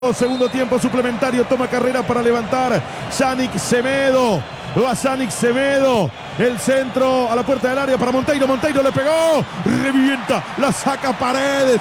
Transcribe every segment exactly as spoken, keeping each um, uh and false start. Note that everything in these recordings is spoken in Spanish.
Segundo tiempo suplementario, toma carrera para levantar Yannick Semedo. Va Yannick Semedo, el centro a la puerta del área para Monteiro. Monteiro le pegó, revienta, la saca Paredes.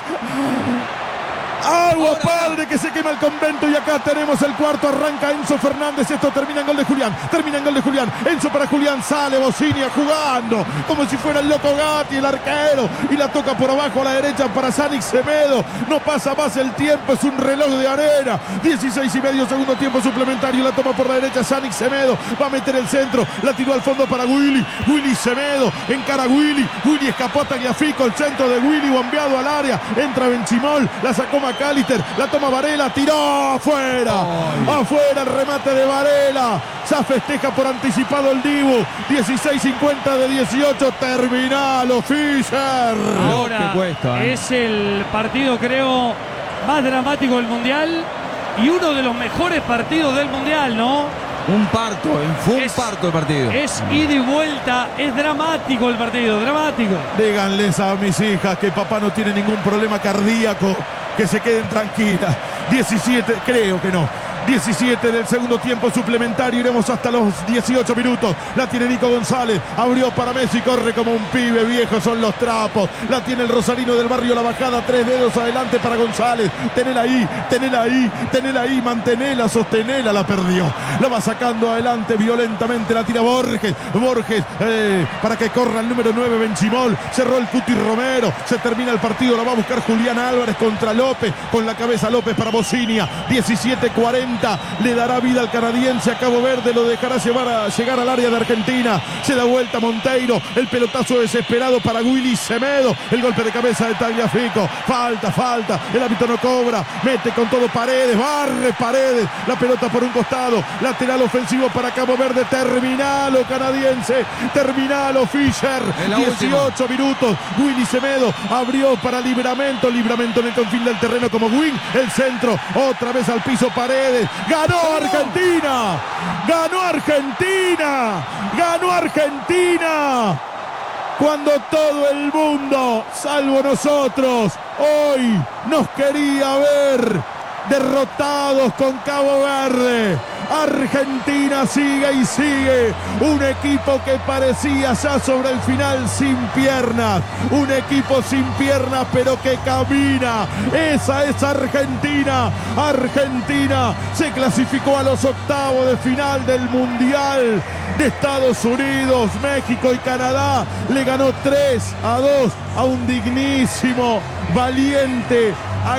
Agua padre que se quema el convento. Y acá tenemos el cuarto. Arranca Enzo Fernández. Esto termina en gol de Julián. Termina en gol de Julián. Enzo para Julián. Sale Bocinia jugando como si fuera el loco Gatti, el arquero. Y la toca por abajo a la derecha para Yannick Semedo. No pasa más el tiempo. Es un reloj de arena. dieciséis y medio, segundo tiempo suplementario. La toma por la derecha Yannick Semedo. Va a meter el centro. La tiró al fondo para Willy. Willy Semedo. Encara Willy. Willy escapó a Tagliafico. El centro de Willy bombeado al área. Entra Benchimol. La sacó McAllister, la toma Varela, tiró afuera, Ay. afuera el remate de Varela, ya festeja por anticipado el Dibu. Dieciséis cincuenta de dieciocho, terminalo Fischer. Ahora cuesta, ¿eh? Es el partido creo más dramático del Mundial y uno de los mejores partidos del Mundial, ¿no? Un parto, fue un es, parto el partido. Es ida y vuelta, es dramático el partido, dramático. Díganles a mis hijas que papá no tiene ningún problema cardíaco, que se queden tranquilas. diecisiete, creo que no. diecisiete del segundo tiempo suplementario. Iremos hasta los dieciocho minutos. La tiene Nico González. Abrió para Messi. Corre como un pibe. Viejos son los trapos. La tiene el rosarino del barrio La Bajada. Tres dedos adelante para González. Tenela ahí. Tenela ahí. Tenela ahí. Mantenela. Sostenela. La perdió. La va sacando adelante violentamente. La tira Borges. Borges eh, para que corra el número nueve Benchimol. Cerró el Cuti Romero. Se termina el partido. La va a buscar Julián Álvarez contra López. Con la cabeza López para Bocinia. diecisiete cuarenta. Le dará vida al canadiense a Cabo Verde, lo dejará llevar a llegar al área de Argentina. Se da vuelta Monteiro, el pelotazo desesperado para Willy Semedo, el golpe de cabeza de Tagliafico. Falta, falta, el árbitro no cobra, mete con todo Paredes, barre Paredes, la pelota por un costado, lateral ofensivo para Cabo Verde. Terminalo canadiense, terminalo Fischer. dieciocho minutos, Willy Semedo abrió para Libramento, Libramento en el confín del terreno como wing, el centro, otra vez al piso Paredes. Ganó Argentina, ganó Argentina, ganó Argentina. Cuando todo el mundo, salvo nosotros, hoy nos quería ver derrotados con Cabo Verde. Argentina sigue y sigue, un equipo que parecía ya sobre el final sin piernas, un equipo sin piernas pero que camina. Esa es Argentina. Argentina se clasificó a los octavos de final del Mundial de Estados Unidos. México y Canadá le ganó tres a dos a un dignísimo, valiente,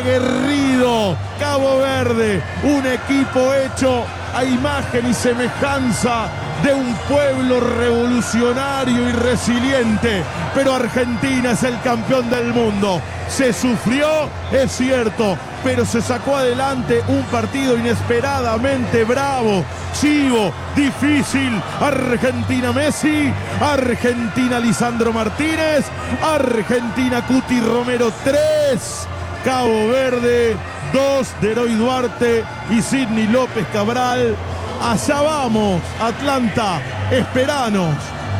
aguerrido Cabo Verde, un equipo hecho a imagen y semejanza de un pueblo revolucionario y resiliente. Pero Argentina es el campeón del mundo. Se sufrió, es cierto, pero se sacó adelante un partido inesperadamente bravo, chivo, difícil. Argentina Messi, Argentina Lisandro Martínez, Argentina Cuti Romero tres, Cabo Verde dos de Heroy Duarte y Sidney López Cabral. Allá vamos, Atlanta, esperanos,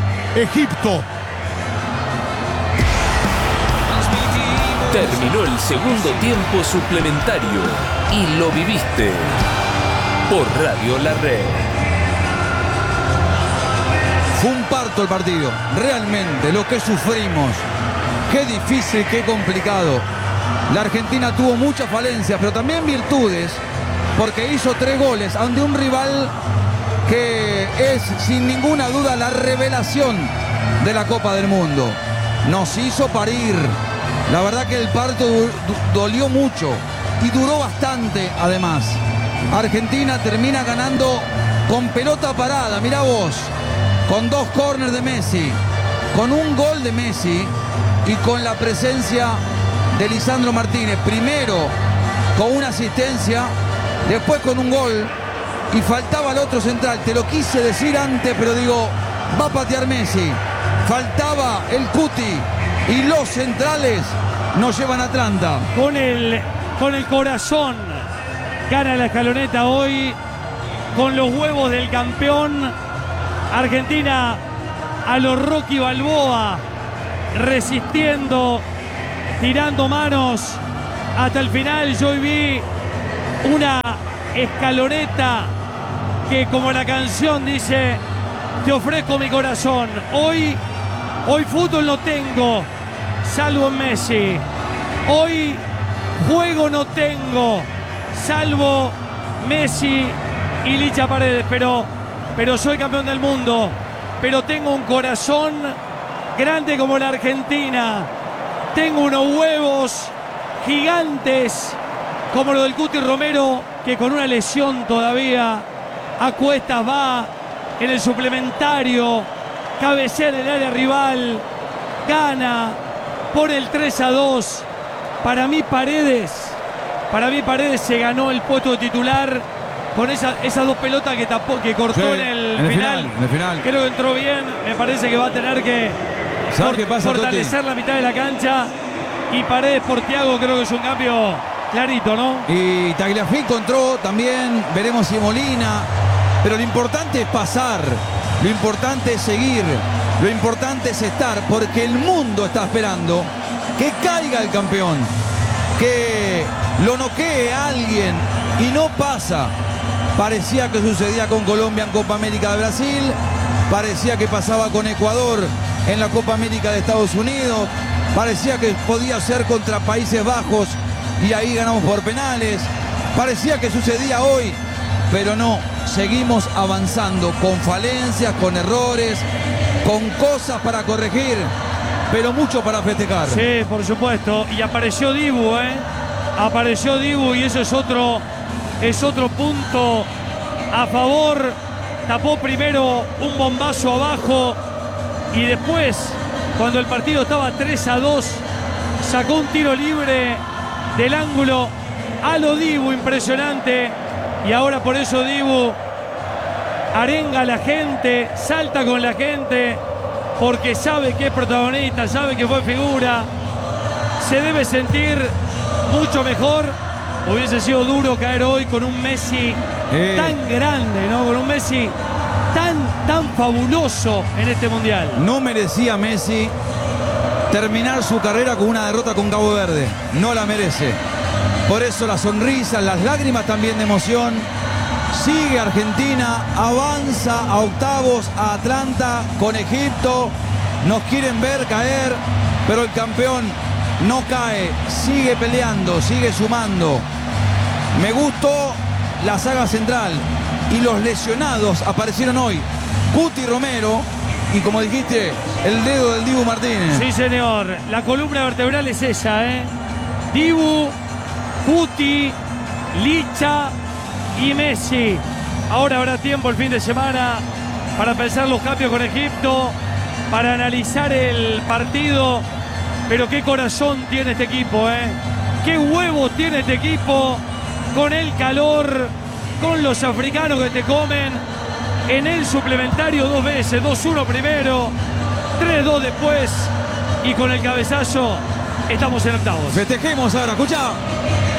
Egipto. Terminó el segundo tiempo suplementario y lo viviste por Radio La Red. Fue un parto el partido, realmente, lo que sufrimos. Qué difícil, qué complicado. La Argentina tuvo muchas falencias, pero también virtudes, porque hizo tres goles ante un rival que es sin ninguna duda la revelación de la Copa del Mundo. Nos hizo parir. La verdad que el parto dolió mucho y duró bastante además. Argentina termina ganando con pelota parada, mirá vos, con dos córners de Messi, con un gol de Messi y con la presencia de Lisandro Martínez. Primero con una asistencia, después con un gol y faltaba el otro central. Te lo quise decir antes, pero digo, va a patear Messi. Faltaba el Cuti y los centrales nos llevan a Atlanta. Con el, con el corazón gana la escaloneta hoy, con los huevos del campeón. Argentina a los Rocky Balboa, resistiendo, tirando manos hasta el final. Yo vi una escaloneta que, como la canción dice, te ofrezco mi corazón. Hoy, hoy fútbol no tengo, salvo en Messi. Hoy juego no tengo, salvo Messi y Licha Paredes. Pero, pero soy campeón del mundo. Pero tengo un corazón grande como la Argentina. Tengo unos huevos gigantes como lo del Cuti Romero, que con una lesión todavía a cuestas va en el suplementario, cabecea en el área rival, gana, pone el tres a dos. Para mí Paredes, para mí Paredes se ganó el puesto de titular con esa, esas dos pelotas que tapó, que cortó Sí, en, el en el final. final, en el final. Creo que entró bien, me parece que va a tener que ¿Sabes qué pasa, fortalecer Totti? la mitad de la cancha. Y Paredes por Thiago creo que es un cambio clarito, ¿no? Y Tagliafico entró también, veremos si Molina. Pero lo importante es pasar, lo importante es seguir, lo importante es estar, porque el mundo está esperando que caiga el campeón, que lo noquee a alguien, y no pasa. Parecía que sucedía con Colombia en Copa América de Brasil, parecía que pasaba con Ecuador en la Copa América de Estados Unidos, parecía que podía ser contra Países Bajos y ahí ganamos por penales, parecía que sucedía hoy, pero no, seguimos avanzando con falencias, con errores, con cosas para corregir, pero mucho para festejar. Sí, por supuesto. Y apareció Dibu, ¿eh? Apareció Dibu y eso es otro, es otro punto a favor. Tapó primero un bombazo abajo y después, cuando el partido estaba tres a dos, sacó un tiro libre del ángulo a lo Dibu, impresionante. Y ahora por eso Dibu arenga a la gente, salta con la gente, porque sabe que es protagonista, sabe que fue figura, se debe sentir mucho mejor. Hubiese sido duro caer hoy con un Messi Eh. tan grande, ¿no? Con un Messi tan, tan fabuloso en este Mundial. No merecía Messi terminar su carrera con una derrota con Cabo Verde. No la merece. Por eso las sonrisas, las lágrimas también de emoción. Sigue Argentina, avanza a octavos a Atlanta con Egipto. Nos quieren ver caer, pero el campeón no cae. Sigue peleando, sigue sumando. Me gustó la saga central y los lesionados aparecieron hoy. Cuti Romero y, como dijiste, el dedo del Dibu Martínez. Sí, señor. La columna vertebral es esa, ¿eh? Dibu, Cuti, Licha y Messi. Ahora habrá tiempo el fin de semana para pensar los cambios con Egipto, para analizar el partido. Pero qué corazón tiene este equipo, ¿eh? Qué huevos tiene este equipo, con el calor, con los africanos que te comen. En el suplementario dos veces, dos uno primero, tres dos después. Y con el cabezazo estamos en octavos. Festejemos ahora, escucha.